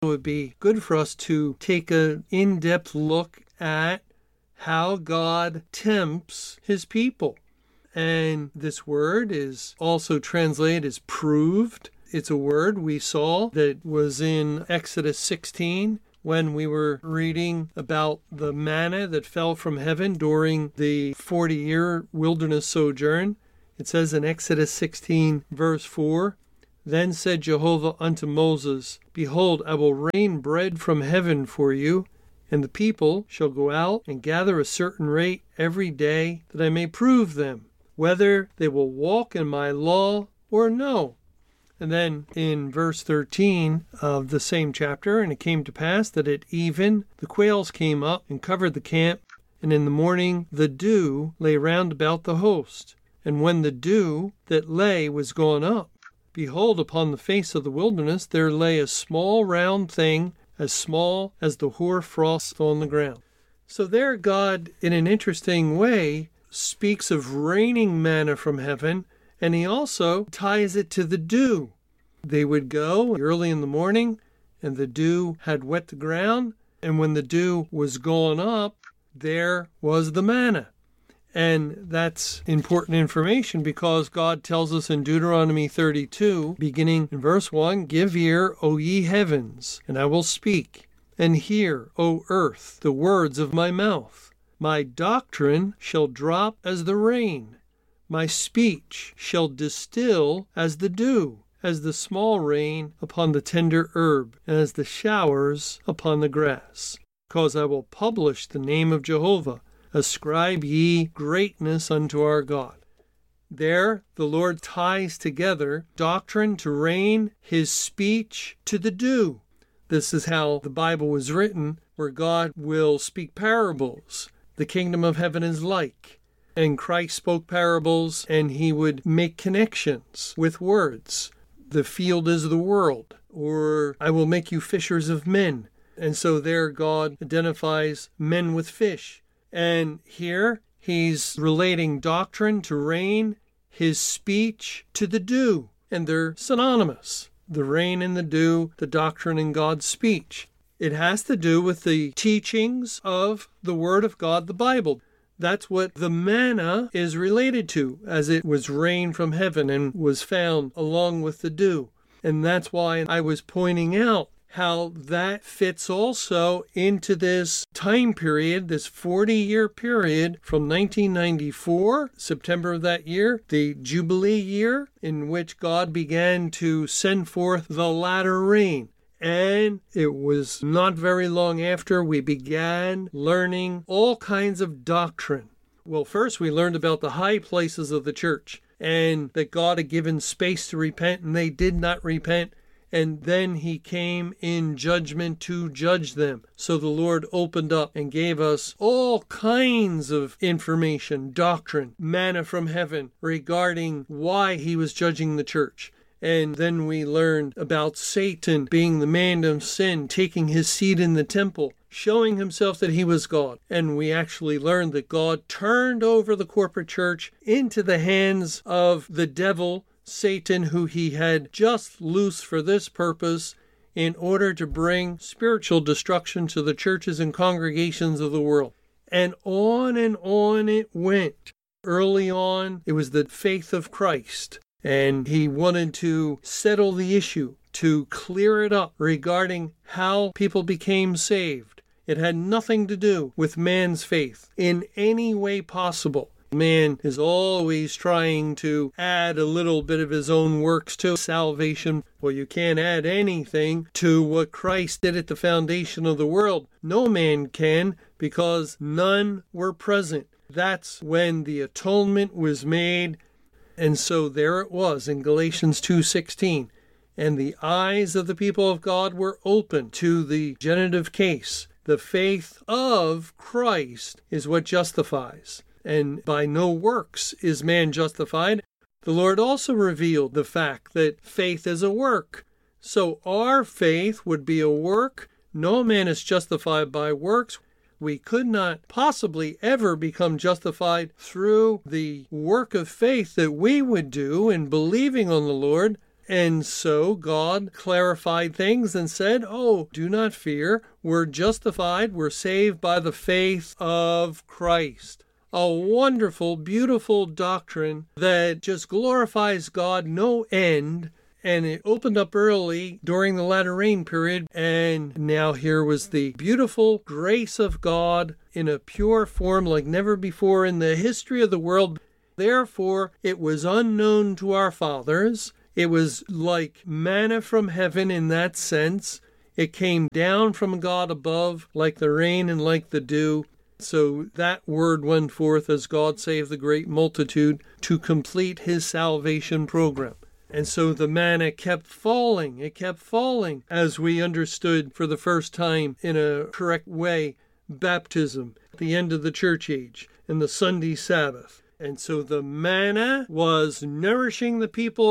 it would be good for us to take an in-depth look at how God tempts his people. And this word is also translated as proved. It's a word we saw that was in Exodus 16 when we were reading about the manna that fell from heaven during the 40-year wilderness sojourn. It says in Exodus 16, verse 4, "Then said Jehovah unto Moses, Behold, I will rain bread from heaven for you, and the people shall go out and gather a certain rate every day, that I may prove them, whether they will walk in my law or no." And then in verse 13 of the same chapter, "And it came to pass that at even the quails came up and covered the camp, and in the morning the dew lay round about the host. And when the dew that lay was gone up, behold, upon the face of the wilderness there lay a small round thing, as small as the hoar frost on the ground." So there God, in an interesting way, speaks of raining manna from heaven, and he also ties it to the dew. They would go early in the morning, and the dew had wet the ground, and when the dew was gone up, there was the manna. And that's important information because God tells us in Deuteronomy 32, beginning in verse 1, "Give ear, O ye heavens, and I will speak, and hear, O earth, the words of my mouth. My doctrine shall drop as the rain. My speech shall distill as the dew, as the small rain upon the tender herb, and as the showers upon the grass. Because I will publish the name of Jehovah. Ascribe ye greatness unto our God." There, the Lord ties together doctrine to rain, his speech to the dew. This is how the Bible was written, where God will speak parables. The kingdom of heaven is like. And Christ spoke parables, and he would make connections with words. The field is the world, or I will make you fishers of men. And so there God identifies men with fish. And here he's relating doctrine to rain, his speech to the dew. And they're synonymous. The rain and the dew, the doctrine and God's speech. It has to do with the teachings of the Word of God, the Bible. That's what the manna is related to, as it was rain from heaven and was found along with the dew. And that's why I was pointing out how that fits also into this time period, this 40-year period from 1994, September of that year, the Jubilee year, in which God began to send forth the latter rain. And it was not very long after we began learning all kinds of doctrine. Well, first we learned about the high places of the church and that God had given space to repent and they did not repent. And then he came in judgment to judge them. So the Lord opened up and gave us all kinds of information, doctrine, manna from heaven regarding why he was judging the church. And then we learned about Satan being the man of sin, taking his seat in the temple, showing himself that he was God. And we actually learned that God turned over the corporate church into the hands of the devil, Satan, who he had just loosed for this purpose in order to bring spiritual destruction to the churches and congregations of the world. And on it went. Early on, it was the faith of Christ. And he wanted to settle the issue, to clear it up regarding how people became saved. It had nothing to do with man's faith in any way possible. Man is always trying to add a little bit of his own works to salvation. Well, you can't add anything to what Christ did at the foundation of the world. No man can, because none were present. That's when the atonement was made. And so there it was in Galatians 2:16. And the eyes of the people of God were open to the genitive case. The faith of Christ is what justifies. And by no works is man justified. The Lord also revealed the fact that faith is a work. So our faith would be a work. No man is justified by works. We could not possibly ever become justified through the work of faith that we would do in believing on the Lord. And so God clarified things and said, oh, do not fear. We're justified. We're saved by the faith of Christ. A wonderful, beautiful doctrine that just glorifies God no end. And it opened up early during the latter rain period. And now here was the beautiful grace of God in a pure form like never before in the history of the world. Therefore, it was unknown to our fathers. It was like manna from heaven in that sense. It came down from God above like the rain and like the dew. So that word went forth as God saved the great multitude to complete his salvation program. And so the manna kept falling. It kept falling as we understood for the first time in a correct way baptism at the end of the church age and the Sunday Sabbath. And so the manna was nourishing the people